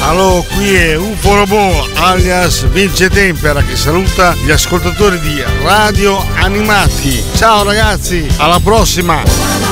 Allora, qui è UFO Robot alias Vince Tempera che saluta gli ascoltatori di Radio Animati. Ciao ragazzi, alla prossima!